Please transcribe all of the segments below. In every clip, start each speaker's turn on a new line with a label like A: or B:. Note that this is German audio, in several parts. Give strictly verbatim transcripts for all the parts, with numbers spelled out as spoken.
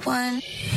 A: one.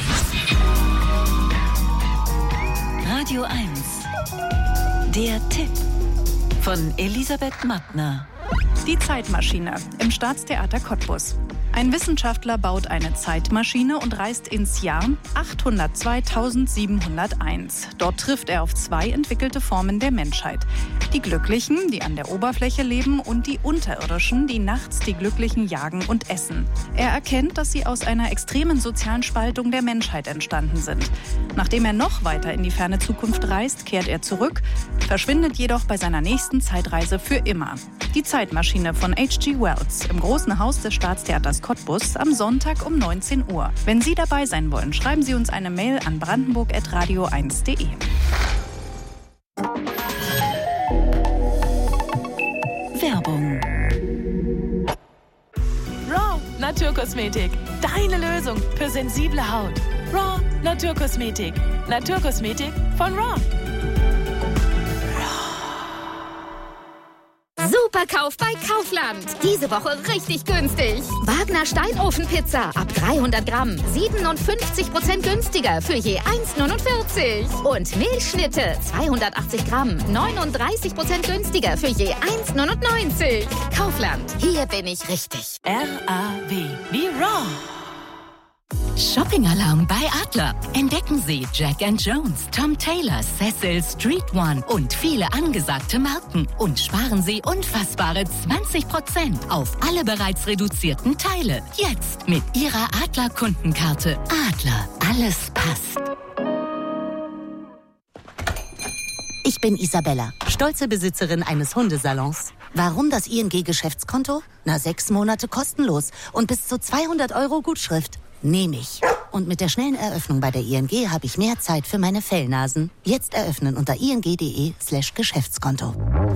B: Radio eins. Der Tipp von Elisabeth Mattner.
C: Die Zeitmaschine im Staatstheater Cottbus. Ein Wissenschaftler baut eine Zeitmaschine und reist ins Jahr achthundertzweitausendsiebenhunderteins. Dort trifft er auf zwei entwickelte Formen der Menschheit. Die Glücklichen, die an der Oberfläche leben, und die Unterirdischen, die nachts die Glücklichen jagen und essen. Er erkennt, dass sie aus einer extremen sozialen Spaltung der Menschheit entstanden sind. Nachdem er noch weiter in die ferne Zukunft reist, kehrt er zurück, verschwindet jedoch bei seiner nächsten Zeitreise für immer. Die Zeitmaschine von H G Wells im Großen Haus des Staatstheaters Cottbus am Sonntag um neunzehn Uhr. Wenn Sie dabei sein wollen, schreiben Sie uns eine Mail an brandenburg at radio eins punkt de.
B: Werbung.
D: Raw Naturkosmetik. Deine Lösung für sensible Haut. Raw Naturkosmetik. Naturkosmetik von Raw.
E: Superkauf bei Kaufland. Diese Woche richtig günstig. Wagner Steinofenpizza ab dreihundert Gramm. siebenundfünfzig Prozent günstiger für je eins neunundvierzig. Und Milchschnitte zweihundertachtzig Gramm. neununddreißig Prozent günstiger für je eins neunundneunzig. Kaufland. Hier bin ich richtig.
D: R A W wie Raw.
F: Shopping-Alarm bei Adler. Entdecken Sie Jack and Jones, Tom Taylor, Cecil, Street One und viele angesagte Marken. Und sparen Sie unfassbare zwanzig Prozent auf alle bereits reduzierten Teile. Jetzt mit Ihrer Adler-Kundenkarte. Adler, alles passt.
G: Ich bin Isabella, stolze Besitzerin eines Hundesalons. Warum das I N G-Geschäftskonto? Na, sechs Monate kostenlos und bis zu zweihundert Euro Gutschrift. Nehme ich. Und mit der schnellen Eröffnung bei der I N G habe ich mehr Zeit für meine Fellnasen. Jetzt eröffnen unter ing.de slash Geschäftskonto.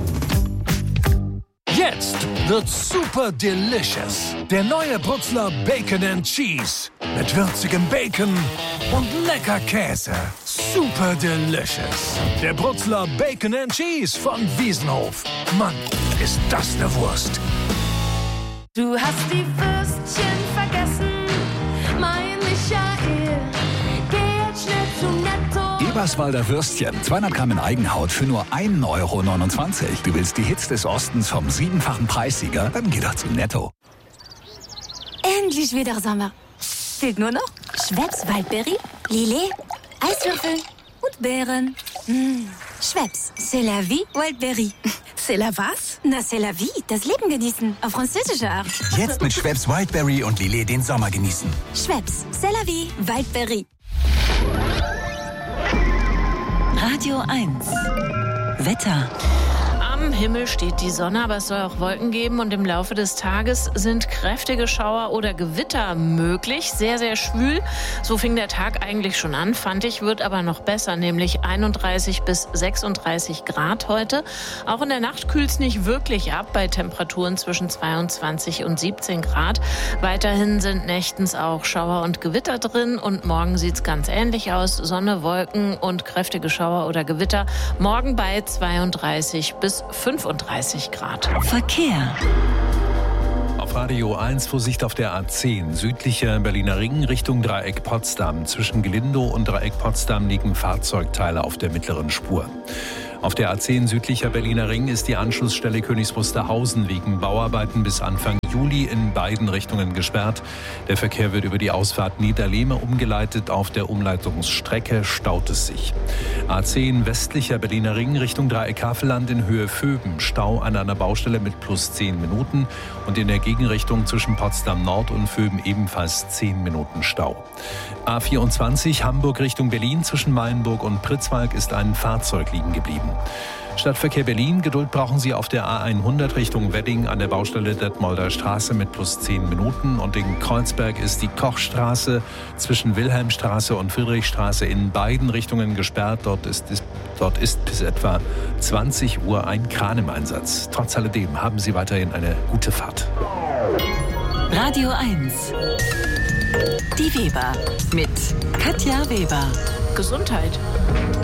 H: Jetzt wird's super delicious. Der neue Brutzler Bacon and Cheese. Mit würzigem Bacon und lecker Käse. Super delicious. Der Brutzler Bacon and Cheese von Wiesenhof. Mann, ist das eine Wurst.
I: Du hast die Würstchen vergessen. Mein Michael, geh jetzt schnell zu Netto.
J: Eberswalder Würstchen, zweihundert Gramm in Eigenhaut für nur ein Euro neunundzwanzig. Du willst die Hits des Ostens vom siebenfachen Preissieger? Dann geh doch zu Netto.
K: Endlich wieder Sommer. Fehlt nur noch Schweppes Waldbeere, Lillet, Eiswürfel und Beeren. Mmh. Schweppes, c'est la vie, Wildberry.
D: C'est la was?
K: Na, c'est la vie, das Leben genießen, auf französische Art.
L: Jetzt mit Schweppes Wildberry und Lillet den Sommer genießen.
K: Schweppes, c'est la vie, Wildberry.
B: Radio eins. Wetter.
D: Am Himmel steht die Sonne, aber es soll auch Wolken geben und im Laufe des Tages sind kräftige Schauer oder Gewitter möglich. Sehr, sehr schwül. So fing der Tag eigentlich schon an, fand ich, wird aber noch besser, nämlich einunddreißig bis sechsunddreißig Grad heute. Auch in der Nacht kühlt es nicht wirklich ab, bei Temperaturen zwischen zweiundzwanzig und siebzehn Grad. Weiterhin sind nächtens auch Schauer und Gewitter drin und morgen sieht es ganz ähnlich aus. Sonne, Wolken und kräftige Schauer oder Gewitter. Morgen bei zweiunddreißig bis fünfunddreißig Grad.
B: Verkehr.
M: Auf Radio eins Vorsicht auf der A zehn, südlicher Berliner Ring Richtung Dreieck Potsdam. Zwischen Glindow und Dreieck Potsdam liegen Fahrzeugteile auf der mittleren Spur. Auf der A zehn südlicher Berliner Ring ist die Anschlussstelle Königs Wusterhausen wegen Bauarbeiten bis Anfang Juli in beiden Richtungen gesperrt. Der Verkehr wird über die Ausfahrt Niederlehme umgeleitet. Auf der Umleitungsstrecke staut es sich. A zehn westlicher Berliner Ring Richtung Dreieck Havelland in Höhe Vöben. Stau an einer Baustelle mit plus zehn Minuten. Und in der Gegenrichtung zwischen Potsdam Nord und Vöben ebenfalls zehn Minuten Stau. A vierundzwanzig Hamburg Richtung Berlin zwischen Mayenburg und Pritzwalk ist ein Fahrzeug liegen geblieben. Stadtverkehr Berlin, Geduld brauchen Sie auf der A hundert Richtung Wedding an der Baustelle Detmolder Straße mit plus zehn Minuten. Und in Kreuzberg ist die Kochstraße zwischen Wilhelmstraße und Friedrichstraße in beiden Richtungen gesperrt. Dort ist, ist, dort ist bis etwa zwanzig Uhr ein Kran im Einsatz. Trotz alledem haben Sie weiterhin eine gute Fahrt.
B: Radio eins. Die Weber mit Katja Weber.
D: Gesundheit.